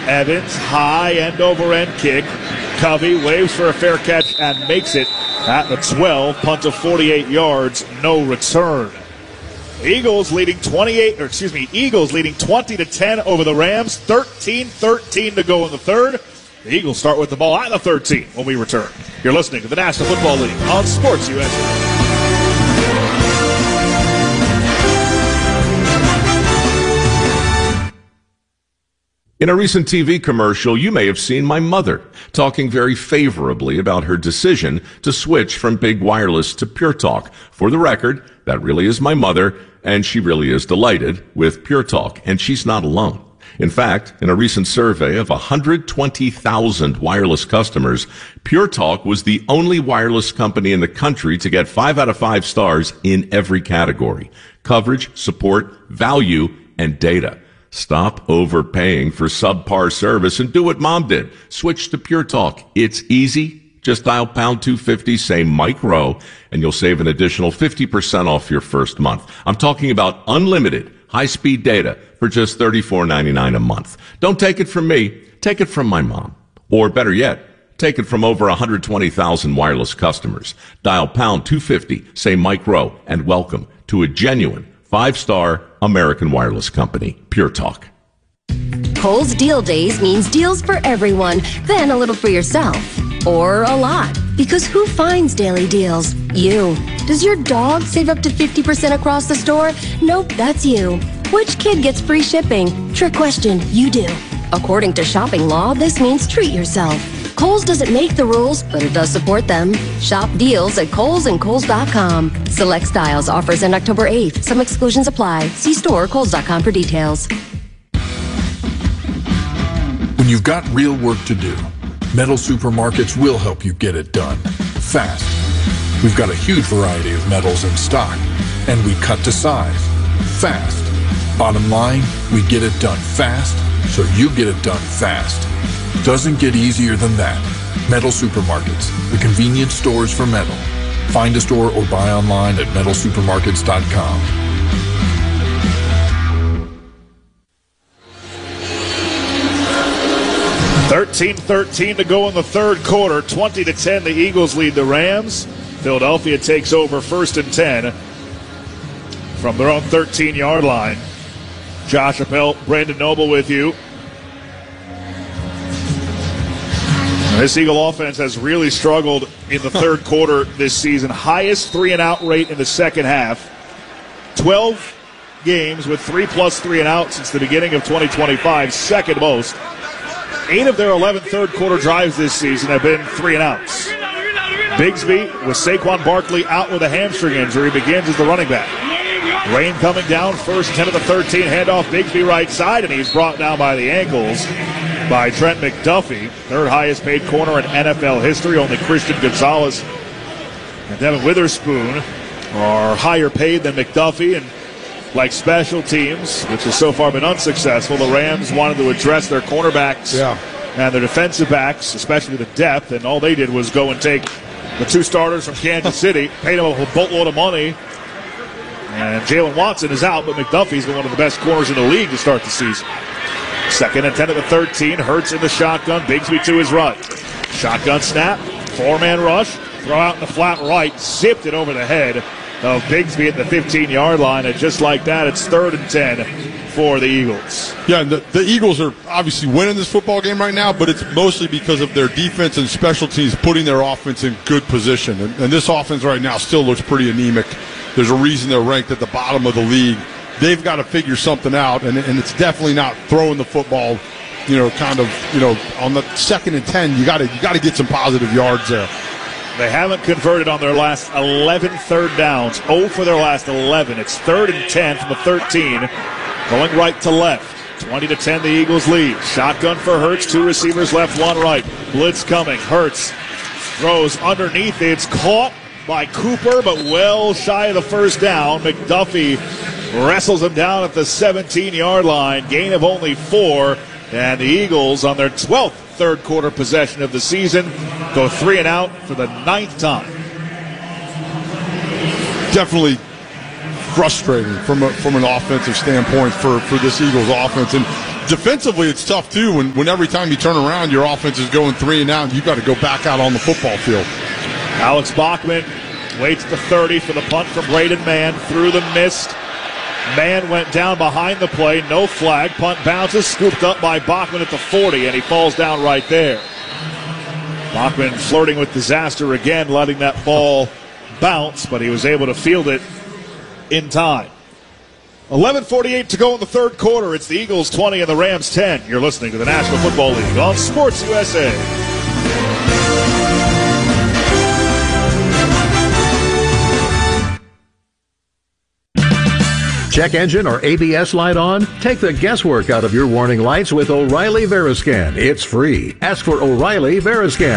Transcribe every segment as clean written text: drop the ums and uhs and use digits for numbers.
Evans, high end-over-end kick. Covey waves for a fair catch and makes it at the 12. Punt of 48 yards, no return. Eagles leading 20-10 over the Rams. 13-13 to go in the third. The Eagles start with the ball at the 13 when we return. You're listening to the National Football League on Sports USA. In a recent TV commercial, you may have seen my mother talking very favorably about her decision to switch from Big Wireless to Pure Talk. For the record, that really is my mother, and she really is delighted with Pure Talk, and she's not alone. In fact, in a recent survey of 120,000 wireless customers, Pure Talk was the only wireless company in the country to get 5 out of 5 stars in every category: coverage, support, value, and data. Stop overpaying for subpar service and do what Mom did. Switch to Pure Talk. It's easy. Just dial pound 250, say Mike Rowe, and you'll save an additional 50% off your first month. I'm talking about unlimited high-speed data for just $34.99 a month. Don't take it from me. Take it from my mom. Or better yet, take it from over 120,000 wireless customers. Dial pound 250, say Mike Rowe, and welcome to a genuine 5-star American wireless company, Pure Talk. Kohl's Deal Days means deals for everyone, then a little for yourself. Or a lot. Because who finds daily deals? You. Does your dog save up to 50% across the store? Nope, that's you. Which kid gets free shipping? Trick question, you do. According to shopping law, this means treat yourself. Kohl's doesn't make the rules, but it does support them. Shop deals at Kohl's and Kohl's.com. Select styles, offers end October 8th. Some exclusions apply. See store or Kohl's.com for details. When you've got real work to do, Metal Supermarkets will help you get it done fast. We've got a huge variety of metals in stock, and we cut to size fast. Bottom line, we get it done fast, so you get it done fast. Doesn't get easier than that. Metal Supermarkets, the convenience stores for metal. Find a store or buy online at metalsupermarkets.com. $13-13 to go in the third quarter. 20-10, the Eagles lead the Rams. Philadelphia takes over 1st and 10 from their own 13-yard line. Josh Appel, Brandon Noble with you. This Eagle offense has really struggled in the third quarter this season. Highest 3-and-out rate in the second half. 12 games with 3+ 3-and-out since the beginning of 2025, second most. 8 of their 11 third-quarter drives this season have been 3-and-outs. Bigsby, with Saquon Barkley out with a hamstring injury, begins as the running back. Rain coming down, 1st and 10 of the 13, handoff Bigsby right side, and he's brought down by the ankles by Trent McDuffie, third highest paid corner in NFL history. Only Christian Gonzalez and Devin Witherspoon are higher paid than McDuffie. And like special teams, which has so far been unsuccessful, the Rams wanted to address their cornerbacks and their defensive backs, especially the depth, and all they did was go and take the 2 starters from Kansas City, paid them a boatload of money, and Jalen Watson is out, but McDuffie's been one of the best corners in the league to start the season. 2nd and 10 of the 13, Hurts in the shotgun, Bigsby to his right. Shotgun snap, 4-man rush, throw out in the flat right, zipped it over the head of Bigsby at the 15-yard line, and just like that, it's 3rd and 10 for the Eagles. Yeah, and the Eagles are obviously winning this football game right now, but it's mostly because of their defense and special teams putting their offense in good position. And this offense right now still looks pretty anemic. There's a reason they're ranked at the bottom of the league. They've got to figure something out, and it's definitely not throwing the football, on the 2nd and 10, you got to get some positive yards there. They haven't converted on their last 11 third downs. 0 for their last 11. It's 3rd and 10 from the 13. Going right to left. 20-10, the Eagles lead. Shotgun for Hurts. 2 receivers left, 1 right. Blitz coming. Hurts throws underneath. It's caught by Cooper, but well shy of the first down. McDuffie wrestles him down at the 17-yard line. Gain of only 4. And the Eagles, on their 12th third-quarter possession of the season, go 3-and-out for the 9th time. Definitely frustrating from an offensive standpoint for this Eagles offense. And defensively, it's tough, too, when every time you turn around, your offense is going 3 and out, and you've got to go back out on the football field. Alex Bachman waits at the 30 for the punt from Braden Mann through the mist. Mann went down behind the play, no flag. Punt bounces, scooped up by Bachman at the 40, and he falls down right there. Bachman flirting with disaster again, letting that ball bounce, but he was able to field it in time. 11:48 to go in the third quarter. It's the Eagles 20 and the Rams 10. You're listening to the National Football League on Sports USA. Check engine or ABS light on? Take the guesswork out of your warning lights with O'Reilly Veriscan. It's free. Ask for O'Reilly Veriscan.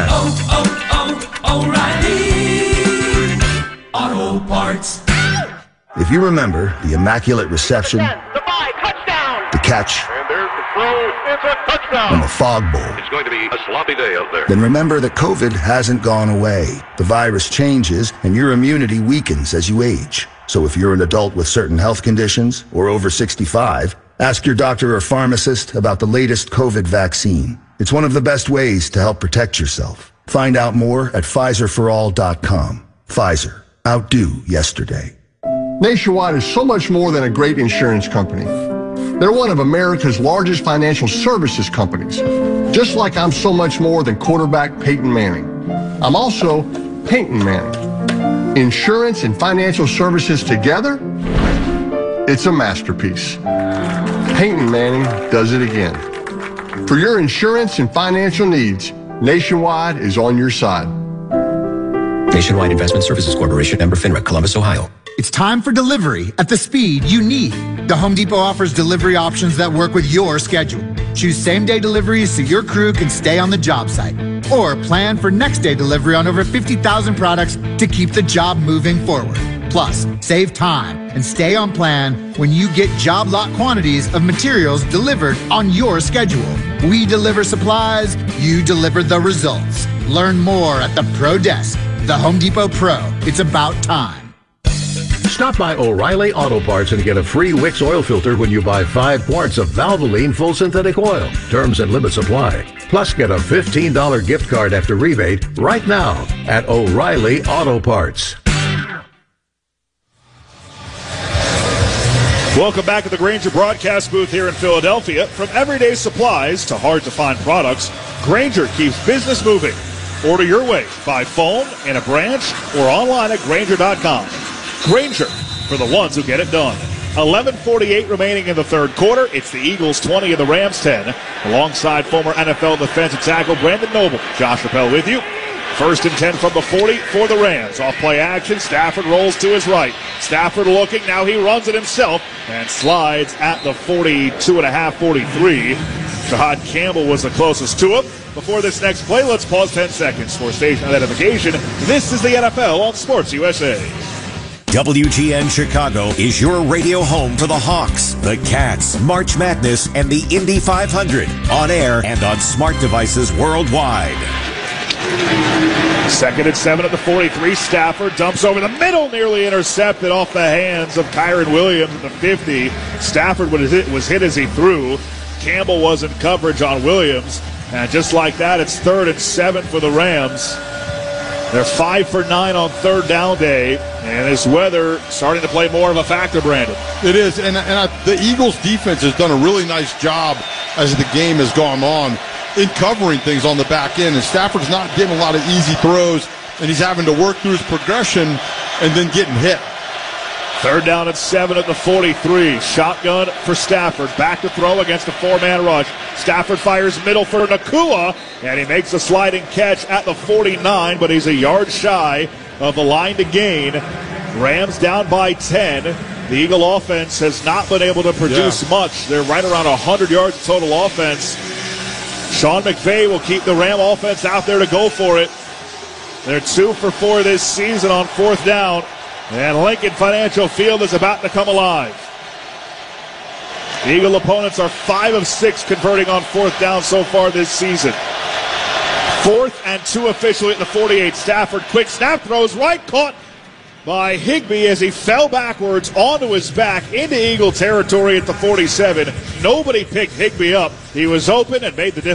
O'Reilly Auto Parts. If you remember the immaculate reception, the catch, and there's the throw, it's a touchdown, and the fog bowl, it's going to be a sloppy day out there. Then remember that COVID hasn't gone away. The virus changes, and your immunity weakens as you age. So if you're an adult with certain health conditions or over 65, ask your doctor or pharmacist about the latest COVID vaccine. It's one of the best ways to help protect yourself. Find out more at PfizerForAll.com. Pfizer. Outdo yesterday. Nationwide is so much more than a great insurance company. They're one of America's largest financial services companies. Just like I'm so much more than quarterback Peyton Manning. I'm also Peyton Manning. Insurance and financial services together, it's a masterpiece. Peyton Manning does it again. For your insurance and financial needs, Nationwide is on your side. Nationwide Investment Services Corporation, member FINRA, Columbus, Ohio. It's time for delivery at the speed you need. The Home Depot offers delivery options that work with your schedule. Choose same-day deliveries so your crew can stay on the job site. Or plan for next-day delivery on over 50,000 products to keep the job moving forward. Plus, save time and stay on plan when you get job lot quantities of materials delivered on your schedule. We deliver supplies, you deliver the results. Learn more at the Pro Desk. The Home Depot Pro. It's about time. Stop by O'Reilly Auto Parts and get a free Wix oil filter when you buy 5 quarts of Valvoline full synthetic oil. Terms and limits apply. Plus, get a $15 gift card after rebate right now at O'Reilly Auto Parts. Welcome back to the Grainger broadcast booth here in Philadelphia. From everyday supplies to hard-to-find products, Grainger keeps business moving. Order your way by phone, in a branch, or online at Grainger.com. Grainger, for the ones who get it done. 11:48 remaining in the third quarter. It's the Eagles 20 and the Rams 10. Alongside former NFL defensive tackle Brandon Noble. Josh Rappel with you. 1st and 10 from the 40 for the Rams. Off play action. Stafford rolls to his right. Stafford looking. Now he runs it himself and slides at the 42.5, 43. Jahad Campbell was the closest to him. Before this next play, let's pause 10 seconds for station identification. This is the NFL on Sports USA. WGN Chicago is your radio home for the Hawks, the Cats, March Madness, and the Indy 500. On air and on smart devices worldwide. 2nd and 7 at the 43. Stafford dumps over the middle, nearly intercepted off the hands of Kyren Williams at the 50. Stafford was hit as he threw. Campbell was in coverage on Williams. And just like that, it's 3rd and 7 for the Rams. They're 5 for 9 on third down day, and this weather starting to play more of a factor, Brandon. It is, and the Eagles' defense has done a really nice job as the game has gone on in covering things on the back end, and Stafford's not getting a lot of easy throws, and he's having to work through his progression and then getting hit. 3rd down and 7 at the 43. Shotgun for Stafford. Back to throw against a 4-man rush. Stafford fires middle for Nacua, and he makes a sliding catch at the 49, but he's a yard shy of the line to gain. Rams down by 10. The Eagle offense has not been able to produce much. They're right around 100 yards total offense. Sean McVay will keep the Ram offense out there to go for it. They're 2 for 4 this season on 4th down. And Lincoln Financial Field is about to come alive. The Eagle opponents are 5 of 6 converting on 4th down so far this season. 4th and 2 officially at the 48. Stafford, quick snap, throws right, caught by Higbee as he fell backwards onto his back into Eagle territory at the 47. Nobody picked Higbee up. He was open and made the difference.